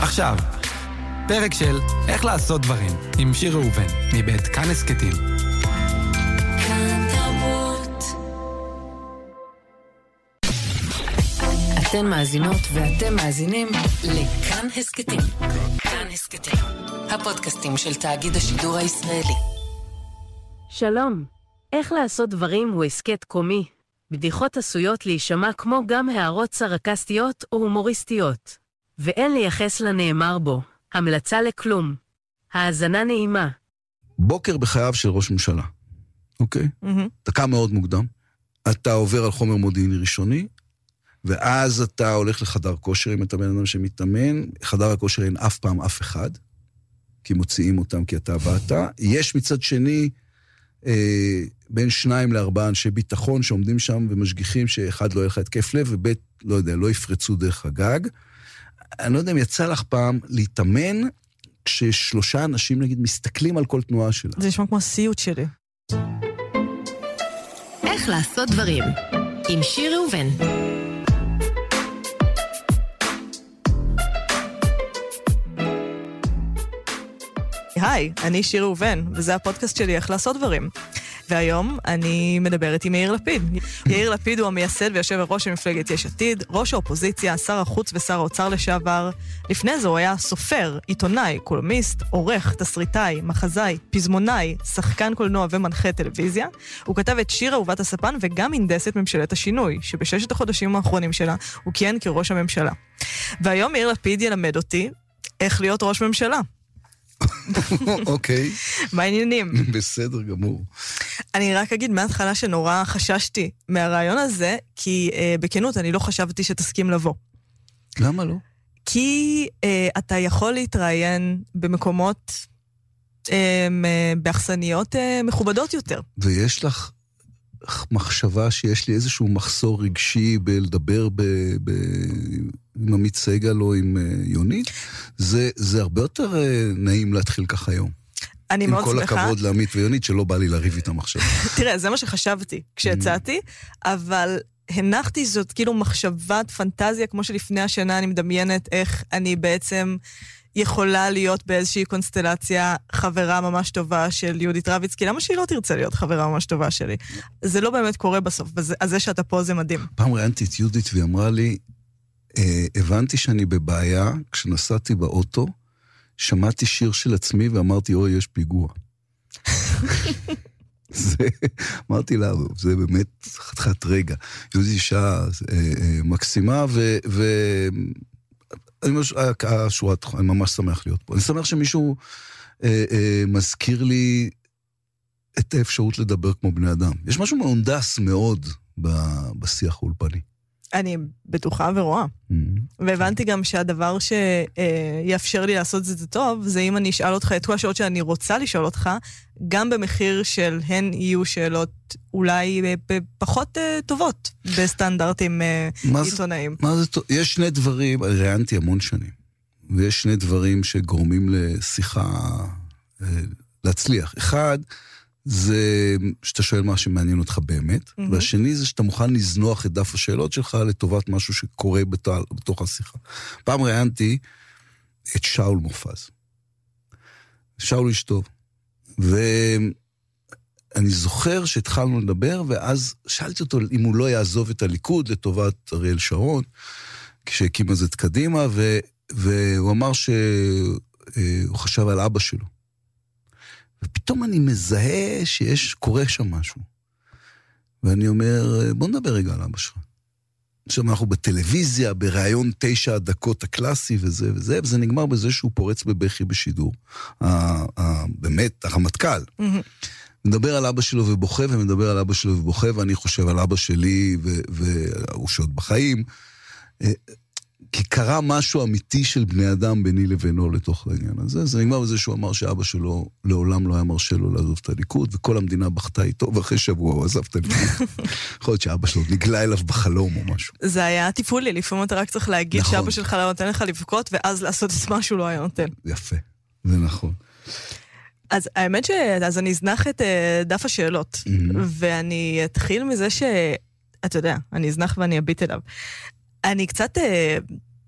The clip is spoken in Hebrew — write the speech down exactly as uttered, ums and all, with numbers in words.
עכשיו, פרק של איך לעשות דברים עם שיר ראובן, מבית כאן הסכתים. כאן תרבות. אתן מאזינות ואתם מאזינים לכאן הסכתים. כאן הסכתים, הפודקאסטים של תאגיד השידור הישראלי. שלום, איך לעשות דברים הוא הסכת קומי. בדיחות עשויות להישמע כמו גם הערות סרקסטיות או הומוריסטיות. ואין לייחס לנאמר בו. המלצה לכלום. האזנה נעימה. בוקר בחייו של ראש ממשלה. אוקיי? Mm-hmm. דקה מאוד מוקדם. אתה עובר על חומר מודיעיני ראשוני, ואז אתה הולך לחדר כושר, אם אתה בן אדם שמתאמן. חדר הכושר אין אף פעם אף אחד, כי מוציאים אותם כי אתה באת. יש מצד שני, אה, בין שניים לארבעה אנשי ביטחון שעומדים שם ומשגיחים שאחד לא יהיה לך התקף לב, ובית, לא יודע, לא יפרצו דרך הגג. אני לא יודע אם יצא לך פעם להתאמן, כששלושה אנשים, נגיד, מסתכלים על כל תנועה שלה. זה נשמע כמו הסיוט שלי. איך לעשות דברים עם שיר ראובן. היי, אני שיר ראובן, וזה הפודקאסט שלי איך לעשות דברים. והיום אני מדברת עם יאיר לפיד. יאיר לפיד הוא המייסד ויושב ראש המפלגת יש עתיד, ראש האופוזיציה, שר החוץ ושר האוצר לשעבר. לפני זה הוא היה סופר, עיתונאי, קולומיסט, עורך, תסריטאי, מחזאי, פזמונאי, שחקן קולנוע ומנחה טלוויזיה. הוא כתב את שיר אהובת הספן וגם הנדס את ממשלת השינוי, שבששת החודשים האחרונים שלה הוא כיהן כראש הממשלה. והיום יאיר לפיד ילמד אותי איך להיות ראש ממשלה. אוקיי. מה העניינים? בסדר גמור. אני רק אגיד מההתחלה שנורא חששתי מהרעיון הזה, כי אה, בכנות אני לא חשבתי שתסכים לבוא. למה לא? כי אה, אתה יכול להתראיין במקומות, אה, באכסניות אה, מכובדות יותר. ויש לך מחשבה שיש לי איזשהו מחסור רגשי בלדבר ב, ב, עם עמית סגל או עם יונית, זה, זה הרבה יותר נעים להתחיל ככה היום. אני מאוד שמחה. עם כל הכבוד לעמית ויונית שלא בא לי להריב איתם עכשיו. תראה, זה מה שחשבתי כשיצאתי, אבל הנחתי זאת כאילו מחשבת פנטזיה, כמו שלפני השנה אני מדמיינת איך אני בעצם יכולה להיות באיזושהי קונסטלציה חברה ממש טובה של יהודית רביץ, כי למה שהיא לא תרצה להיות חברה ממש טובה שלי? זה לא באמת קורה בסוף, אז זה שאתה פה זה מדהים. פעם ראיינתי את יהודית והיא אמרה לי, אה, הבנתי שאני בבעיה, כשנסעתי באוטו, שמעתי שיר של עצמי ואמרתי, אוי, יש פיגוע. זה, אמרתי לה, זה באמת חתיכת רגע. יהודית אישה אה, אה, מקסימה ו... ו אני, השורה, אני ממש שמח להיות פה. אני שמח שמישהו אה, אה, מזכיר לי את האפשרות לדבר כמו בני אדם. יש משהו מהונדס מאוד בשיח האולפני. אני בטוחה ורואה. Mm-hmm. והבנתי גם שהדבר שיאפשר לי לעשות את זה טוב, זה אם אני אשאל אותך את כל השאלות שאני רוצה לשאול אותך, גם במחיר של הן יהיו שאלות אולי פחות טובות בסטנדרטים עיתונאיים. מה זה טוב? יש שני דברים, ראיינתי המון שנים, ויש שני דברים שגורמים לשיחה להצליח. אחד, זה שאתה שואל מה שמעניין אותך באמת, mm-hmm. והשני זה שאתה מוכן לזנוח את דף השאלות שלך לטובת משהו שקורה בתוך, בתוך השיחה. פעם ראיינתי את שאול מופז. שאול איש טוב. ואני זוכר שהתחלנו לדבר, ואז שאלתי אותו אם הוא לא יעזוב את הליכוד לטובת אריאל שרון, כשהקים אז את קדימה, ו, והוא אמר שהוא חשב על אבא שלו. ופתאום אני מזהה שיש, קורה שם משהו. ואני אומר, בוא נדבר רגע על אבא שלך. עכשיו אנחנו בטלוויזיה, ברעיון תשע דקות הקלאסי וזה וזה, וזה נגמר בזה שהוא פורץ בבכי בשידור. באמת, הרמטכ"ל. מדבר על אבא שלו ובוכה, ומדבר על אבא שלו ובוכה, ואני חושב על אבא שלי, והוא שעוד בחיים. כי קרה משהו אמיתי של בני אדם ביני לבינו לתוך העניין הזה. זה נגמר בזה שהוא אמר שאבא שלו לעולם לא היה מרשה לו לעזוב את הליכוד, וכל המדינה בכתה איתו, ואחרי שבוע הוא עזב את הליכוד. יכול להיות שאבא שלו נגלה אליו בחלום או משהו. זה היה טיפולי, לפעמים אתה רק צריך להגיד נכון. שאבא שלך לא נותן לך לבכות, ואז לעשות את מה שהוא לא היה נותן. יפה, זה נכון. אז האמת ש... אז אני אזנח את דף השאלות, mm-hmm. ואני אתחיל מזה ש... אתה יודע, אני אזנח ואני אביט אליו. אני קצת